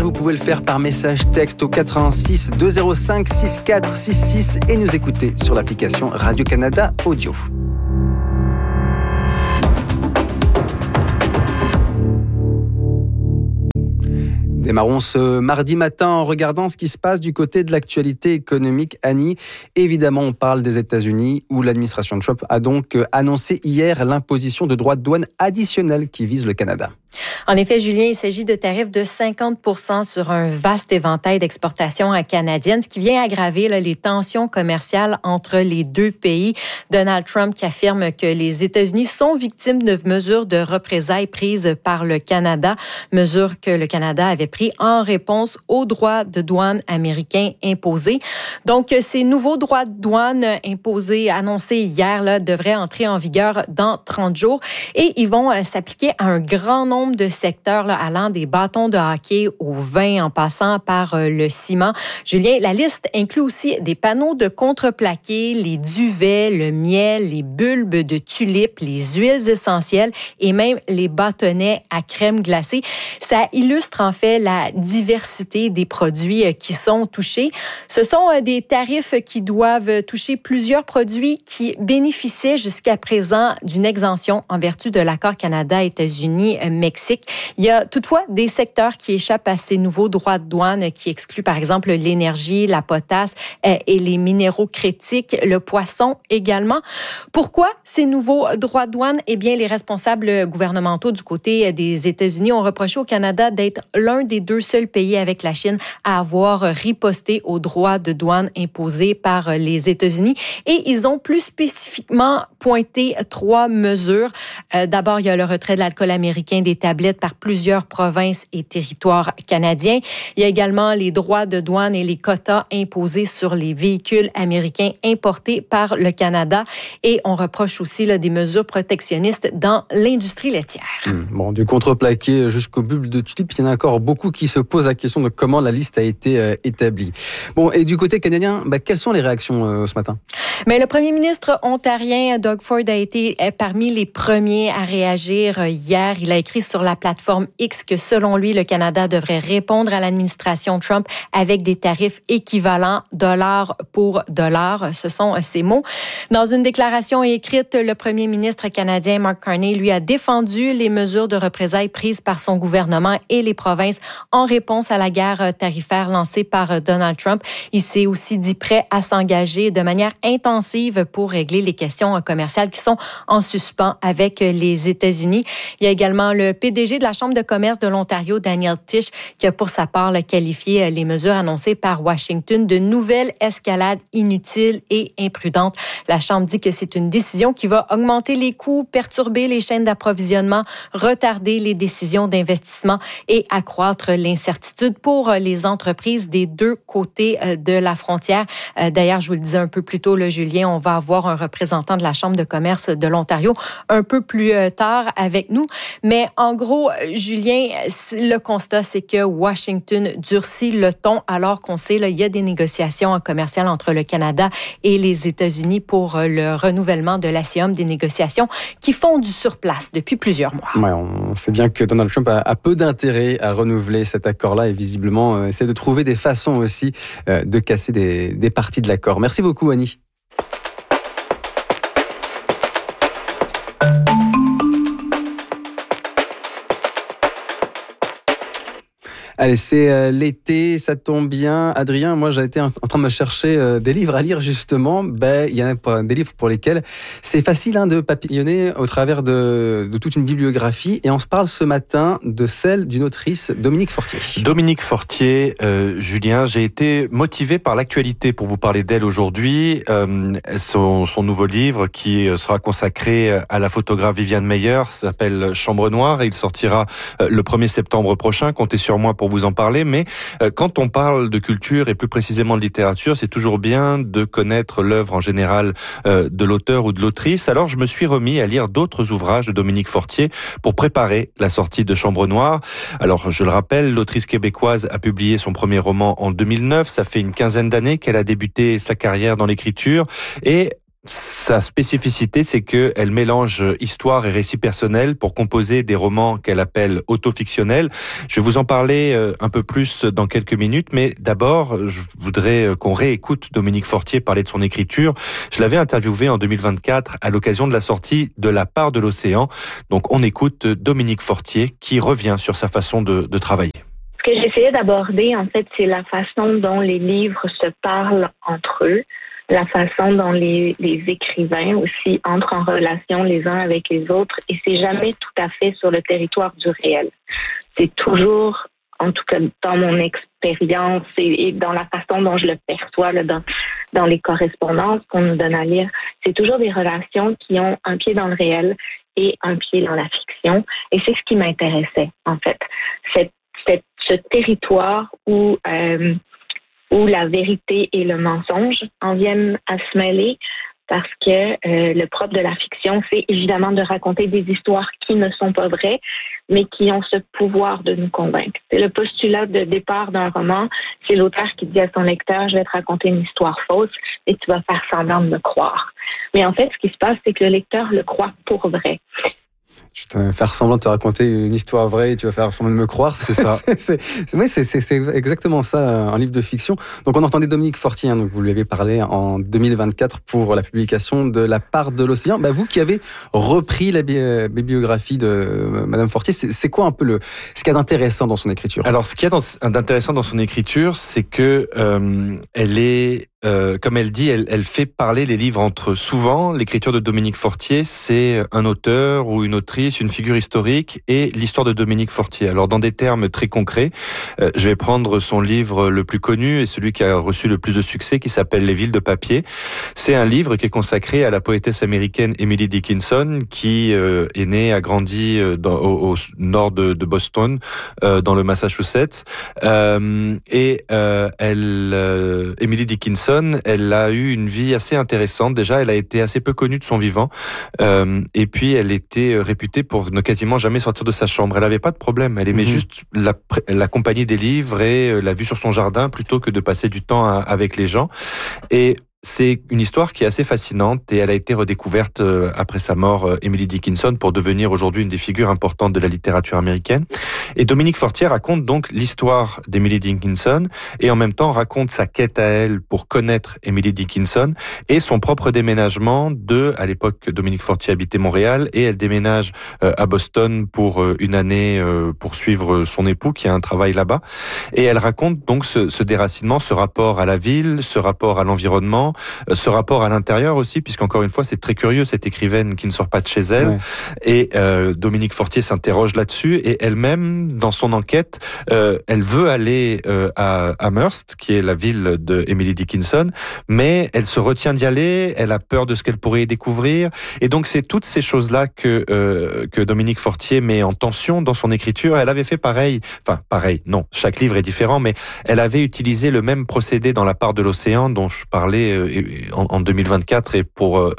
vous pouvez le faire par message texte au 86 205 6466 et nous écouter sur l'application Radio-Canada Audio. Démarrons ce mardi matin en regardant ce qui se passe du côté de l'actualité économique. Annie, évidemment, on parle des États-Unis où l'administration Trump a donc annoncé hier l'imposition de droits de douane additionnels qui visent le Canada. En effet, Julien, il s'agit de tarifs de 50% sur un vaste éventail d'exportations canadiennes, ce qui vient aggraver les tensions commerciales entre les deux pays. Donald Trump qui affirme que les États-Unis sont victimes de mesures de représailles prises par le Canada, mesures que le Canada avait prises en réponse aux droits de douane américains imposés. Donc, ces nouveaux droits de douane imposés, annoncés hier, devraient entrer en vigueur dans 30 jours et ils vont s'appliquer à un grand nombre de secteurs allant des bâtons de hockey au vin en passant par le ciment. Julien, la liste inclut aussi des panneaux de contreplaqué, les duvets, le miel, les bulbes de tulipes, les huiles essentielles et même les bâtonnets à crème glacée. Ça illustre en fait la diversité des produits qui sont touchés. Ce sont des tarifs qui doivent toucher plusieurs produits qui bénéficiaient jusqu'à présent d'une exemption en vertu de l'accord Canada-États-Unis-Mexique. Il y a toutefois des secteurs qui échappent à ces nouveaux droits de douane qui excluent par exemple l'énergie, la potasse et les minéraux critiques, le poisson également. Pourquoi ces nouveaux droits de douane? Eh bien, les responsables gouvernementaux du côté des États-Unis ont reproché au Canada d'être l'un des deux seuls pays avec la Chine à avoir riposté aux droits de douane imposés par les États-Unis. Et ils ont plus spécifiquement pointé 3 mesures. D'abord, il y a le retrait de l'alcool américain des tablettes par plusieurs provinces et territoires canadiens. Il y a également les droits de douane et les quotas imposés sur les véhicules américains importés par le Canada. Et on reproche aussi des mesures protectionnistes dans l'industrie laitière. Bon, du contreplaqué jusqu'aux bulbes de tulipes, il y en a encore beaucoup qui se posent la question de comment la liste a été établie. Bon, et du côté canadien, quelles sont les réactions ce matin? Mais le premier ministre ontarien Doug Ford a été parmi les premiers à réagir hier. Il a écrit sur la plateforme X que selon lui, le Canada devrait répondre à l'administration Trump avec des tarifs équivalents dollar pour dollar. Ce sont ses mots. Dans une déclaration écrite, le premier ministre canadien Mark Carney lui a défendu les mesures de représailles prises par son gouvernement et les provinces en réponse à la guerre tarifaire lancée par Donald Trump. Il s'est aussi dit prêt à s'engager de manière intensive pour régler les questions commerciales qui sont en suspens avec les États-Unis. Il y a également le PDG de la Chambre de commerce de l'Ontario, Daniel Tisch, qui a pour sa part qualifié les mesures annoncées par Washington de nouvelles escalades inutiles et imprudentes. La Chambre dit que c'est une décision qui va augmenter les coûts, perturber les chaînes d'approvisionnement, retarder les décisions d'investissement et accroître l'incertitude pour les entreprises des deux côtés de la frontière. D'ailleurs, je vous le disais un peu plus tôt, Julien, on va avoir un représentant de la Chambre de commerce de l'Ontario un peu plus tard avec nous. Mais en gros, Julien, le constat, c'est que Washington durcit le ton alors qu'on sait il y a des négociations commerciales entre le Canada et les États-Unis pour le renouvellement de l'ASEAN, des négociations qui font du surplace depuis plusieurs mois. Ouais, on sait bien que Donald Trump a peu d'intérêt à renouveler cet accord-là et visiblement essaie de trouver des façons aussi de casser des parties de l'accord. Merci beaucoup, Annie. Allez, c'est l'été, ça tombe bien. Adrien, moi j'ai été en train de me chercher des livres à lire justement. Il y en a des livres pour lesquels c'est facile de papillonner au travers de toute une bibliographie. Et on se parle ce matin de celle d'une autrice, Dominique Fortier. Dominique Fortier, Julien, j'ai été motivé par l'actualité pour vous parler d'elle aujourd'hui. Son nouveau livre qui sera consacré à la photographe Viviane Meier s'appelle Chambre Noire et il sortira le 1er septembre prochain. Comptez sur moi pour vous en parler, mais quand on parle de culture et plus précisément de littérature, c'est toujours bien de connaître l'œuvre en général de l'auteur ou de l'autrice. Alors je me suis remis à lire d'autres ouvrages de Dominique Fortier pour préparer la sortie de Chambre Noire. Alors je le rappelle, l'autrice québécoise a publié son premier roman en 2009. Ça fait une quinzaine d'années qu'elle a débuté sa carrière dans l'écriture et sa spécificité, c'est qu'elle mélange histoire et récit personnel pour composer des romans qu'elle appelle autofictionnels. Je vais vous en parler un peu plus dans quelques minutes, mais d'abord, je voudrais qu'on réécoute Dominique Fortier parler de son écriture. Je l'avais interviewé en 2024 à l'occasion de la sortie de La part de l'océan. Donc on écoute Dominique Fortier qui revient sur sa façon de travailler. Ce que j'essayais d'aborder, en fait, c'est la façon dont les livres se parlent entre eux, la façon dont les écrivains aussi entrent en relation les uns avec les autres, et c'est jamais tout à fait sur le territoire du réel. C'est toujours, en tout cas dans mon expérience et dans la façon dont je le perçois là, dans les correspondances qu'on nous donne à lire, c'est toujours des relations qui ont un pied dans le réel et un pied dans la fiction, et c'est ce qui m'intéressait, en fait. Ce territoire où la vérité et le mensonge en viennent à se mêler, parce que le propre de la fiction, c'est évidemment de raconter des histoires qui ne sont pas vraies, mais qui ont ce pouvoir de nous convaincre. C'est le postulat de départ d'un roman, c'est l'auteur qui dit à son lecteur, je vais te raconter une histoire fausse et tu vas faire semblant de me croire. Mais en fait, ce qui se passe, c'est que le lecteur le croit pour vrai. Je vais te faire semblant de te raconter une histoire vraie et tu vas faire semblant de me croire. C'est ça. c'est exactement ça, un livre de fiction. Donc on entendait Dominique Fortier, donc vous lui avez parlé en 2024 pour la publication de La part de l'océan. Vous qui avez repris la biographie de Madame Fortier, c'est quoi un peu ce qu'il y a d'intéressant dans son écriture? Alors ce qu'il y a d'intéressant dans son écriture, c'est que elle est comme elle dit, elle fait parler les livres entre eux. Souvent, l'écriture de Dominique Fortier, c'est un auteur ou une autrice, une figure historique et l'histoire de Dominique Fortier. Alors, dans des termes très concrets, je vais prendre son livre le plus connu et celui qui a reçu le plus de succès, qui s'appelle Les villes de papier. C'est un livre qui est consacré à la poétesse américaine Emily Dickinson, qui est née, a grandi au nord de Boston, dans le Massachusetts. Emily Dickinson, elle a eu une vie assez intéressante. Déjà, elle a été assez peu connue de son vivant. Et puis, elle était réputée pour ne quasiment jamais sortir de sa chambre. Elle n'avait pas de problème. Elle aimait juste la compagnie des livres et la vue sur son jardin plutôt que de passer du temps avec les gens. Et c'est une histoire qui est assez fascinante et elle a été redécouverte après sa mort, Emily Dickinson, pour devenir aujourd'hui une des figures importantes de la littérature américaine. Et Dominique Fortier raconte donc l'histoire d'Emily Dickinson et en même temps raconte sa quête à elle pour connaître Emily Dickinson et son propre déménagement à l'époque, Dominique Fortier habitait Montréal et elle déménage à Boston pour une année pour suivre son époux qui a un travail là-bas. Et elle raconte donc ce déracinement, ce rapport à la ville, ce rapport à l'environnement, ce rapport à l'intérieur aussi, puisqu'encore une fois, c'est très curieux, cette écrivaine qui ne sort pas de chez elle. Ouais. Et Dominique Fortier s'interroge là-dessus et elle-même, dans son enquête, elle veut aller à Amherst, qui est la ville de Emily Dickinson, mais elle se retient d'y aller, elle a peur de ce qu'elle pourrait y découvrir. Et donc, c'est toutes ces choses-là que Dominique Fortier met en tension dans son écriture. Elle avait fait pareil, non, chaque livre est différent, mais elle avait utilisé le même procédé dans La part de l'océan, dont je parlais en 2024 et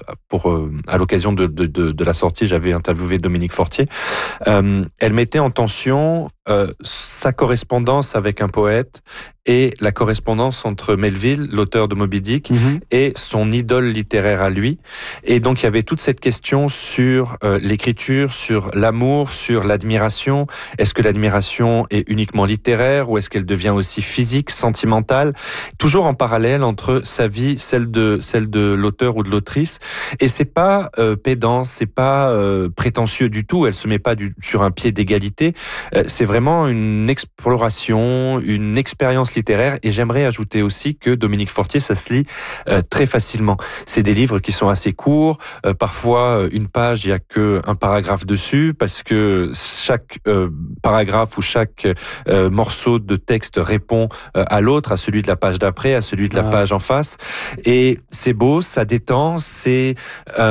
à l'occasion de la sortie, j'avais interviewé Dominique Fortier. Elle mettait en tension sa correspondance avec un poète et la correspondance entre Melville, l'auteur de Moby Dick, et son idole littéraire à lui. Et donc, il y avait toute cette question sur l'écriture, sur l'amour, sur l'admiration. Est-ce que l'admiration est uniquement littéraire ou est-ce qu'elle devient aussi physique, sentimentale? Toujours en parallèle entre sa vie, celle de l'auteur ou de l'autrice. Et c'est pas pédant, c'est pas prétentieux du tout. Elle se met pas sur un pied d'égalité. C'est vraiment une exploration, une expérience littéraire. Et j'aimerais ajouter aussi que Dominique Fortier, ça se lit très facilement. C'est des livres qui sont assez courts. Parfois, une page, il y a qu'un paragraphe dessus parce que chaque paragraphe ou chaque morceau de texte répond à l'autre, à celui de la page d'après, à celui de la page en face. Et c'est beau, ça détend, c'est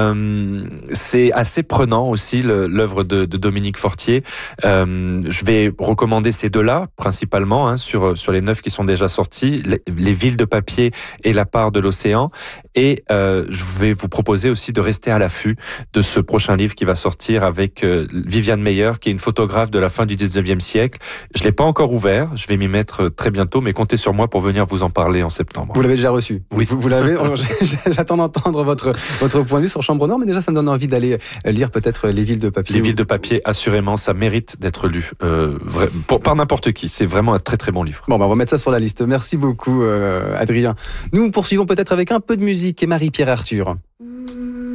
assez prenant aussi l'œuvre de Dominique Fortier. Je vais recommander ces deux-là, principalement, sur les 9 qui sont déjà sortis, les villes de papier et la part de l'océan. Et je vais vous proposer aussi de rester à l'affût de ce prochain livre qui va sortir avec Viviane Meyer, qui est une photographe de la fin du 19e siècle. Je ne l'ai pas encore ouvert, je vais m'y mettre très bientôt, mais comptez sur moi pour venir vous en parler en septembre. Vous l'avez déjà reçu? Oui. Vous l'avez? J'attends d'entendre votre point de vue sur Chambre Nord, mais déjà ça me donne envie d'aller lire peut-être les villes de papier. Les villes de papier, assurément, ça mérite d'être lu par n'importe qui. C'est vraiment un très très bon livre. Bon, on va mettre ça sur la liste. Merci beaucoup, Adrien. Nous poursuivons peut-être avec un peu de musique et Marie-Pierre Arthur.